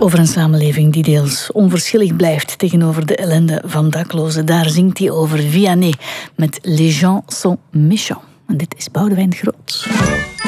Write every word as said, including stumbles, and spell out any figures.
Over een samenleving die deels onverschillig blijft tegenover de ellende van daklozen. Daar zingt hij over Vianney met Les gens sont méchants. En dit is Boudewijn de Groot.